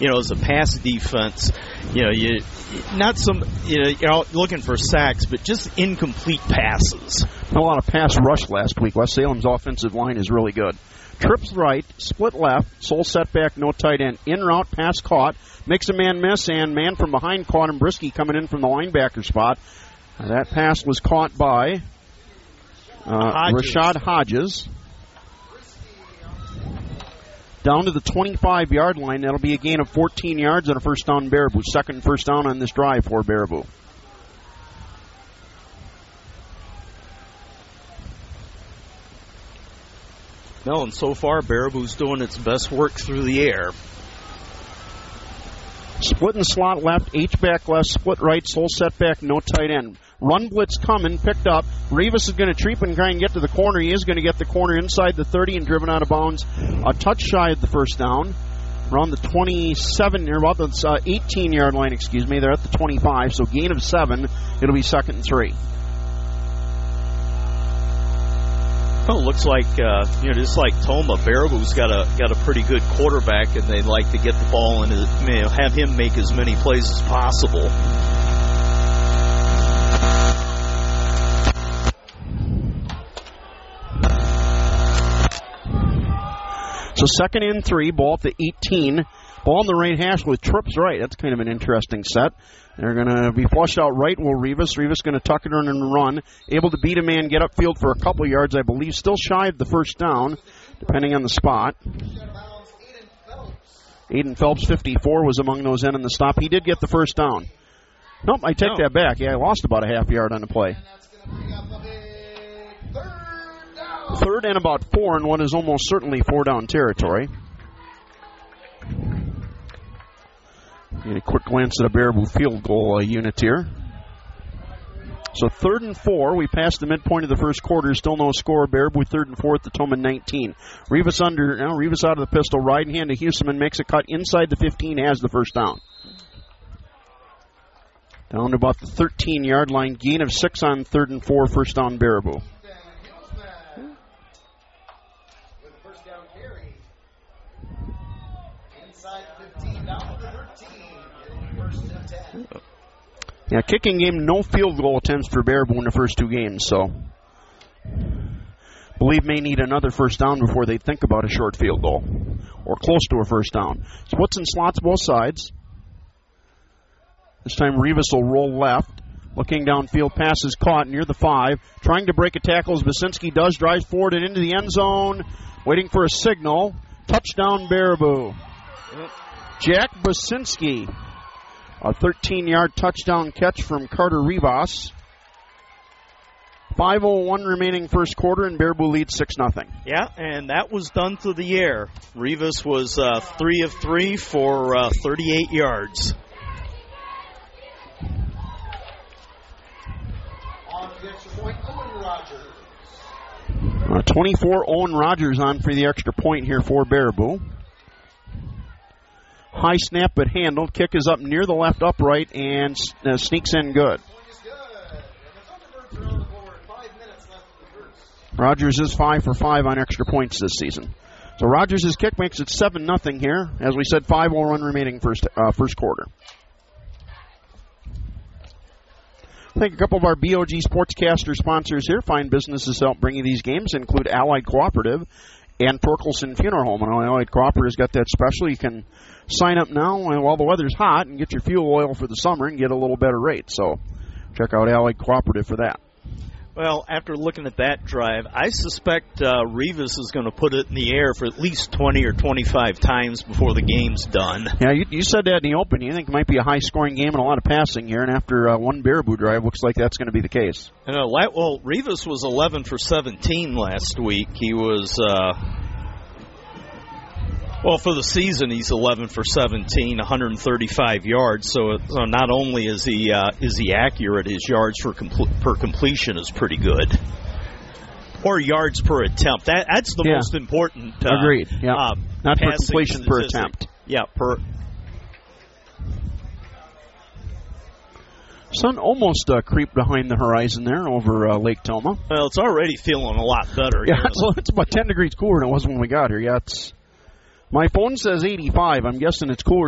as a pass defense, you're looking for sacks, but just incomplete passes. A lot of pass rush last week. West Salem's offensive line is really good. Trips right, split left, sole setback, no tight end. In route, pass caught, makes a man miss, and man from behind caught him. Brisky coming in from the linebacker spot. That pass was caught by Rashad Hodges. Down to the 25-yard line. That'll be a gain of 14 yards and a first down Baraboo. Second first down on this drive for Baraboo. No, and so far, Baraboo's doing its best work through the air. Split and slot left, H-back left, split right, sole setback, no tight end. Run blitz coming, picked up. Rivas is going to treep and try and get to the corner. He is going to get the corner inside the 30 and driven out of bounds. A touch shy of the first down. Around the 27, or about the 18-yard line, They're at the 25, so gain of 7. It'll be 2nd and 3. Well, it looks like, just like Toma, Baraboo's got a pretty good quarterback, and they'd like to get the ball and have him make as many plays as possible. So 2nd and 3, ball at the 18. Ball on the right hash with trips right. That's kind of an interesting set. They're going to be flushed out right. Rivas going to tuck it in and run. Able to beat a man, get upfield for a couple yards, I believe. Still shy of the first down, depending on the spot. Aiden Phelps, 54, was among those in the stop. He did get the first down. Nope, I take that back. Yeah, I lost about a half yard on the play. Third and about 4 in what is almost certainly 4-down territory. Get a quick glance at a Baraboo field goal unit here. So 3rd and 4. We passed the midpoint of the first quarter. Still no score. Baraboo 3rd and 4 at the Toma 19. Rivas out of the pistol. Riding hand to Huseman. Makes a cut inside the 15. Has the first down. Down to about the 13-yard line. Gain of 6 on 3rd and 4. First down Baraboo. Yeah, kicking game, no field goal attempts for Baraboo in the first 2 games, so believe may need another first down before they think about a short field goal or close to a first down. Splits and slots both sides. This time Rivas will roll left. Looking downfield, pass is caught near the 5. Trying to break a tackle as Basinski does, drives forward and into the end zone. Waiting for a signal. Touchdown Baraboo. Jack Basinski. A 13-yard touchdown catch from Carter Rivas. 5:01 remaining first quarter, and Baraboo leads 6-0. Yeah, and that was done through the air. Rivas was 3 of 3 for 38 yards. On the extra point, Owen Rogers. 24, Owen Rogers on for the extra point here for Baraboo. High snap but handled. Kick is up near the left upright and sneaks in good. Rogers is 5 for 5 on extra points this season. So Rogers' kick makes it 7-0 here. As we said, 5:01 remaining first quarter. Thank a couple of our BOG Sportscaster sponsors here. Fine businesses help bring you these games include Allied Cooperative and Torkelson Funeral Home. And Allied Cooperative's got that special. You can sign up now while the weather's hot and get your fuel oil for the summer and get a little better rate. So check out Allied Cooperative for that. Well, after looking at that drive, I suspect Rivas is going to put it in the air for at least 20 or 25 times before the game's done. Yeah, you said that in the open. You think it might be a high-scoring game and a lot of passing here, and after one Baraboo drive, looks like that's going to be the case. Well, Rivas was 11 for 17 last week. He was... for the season, he's 11 for 17, 135 yards. So not only is he accurate, his yards per completion is pretty good, or yards per attempt. That's the most important. Agreed. Yeah, not per completion, per attempt. Yeah, per. Sun almost creeped behind the horizon there over Lake Toma. Well, it's already feeling a lot better. Yeah, it's about 10 degrees cooler than it was when we got here. Yeah, My phone says 85. I'm guessing it's cooler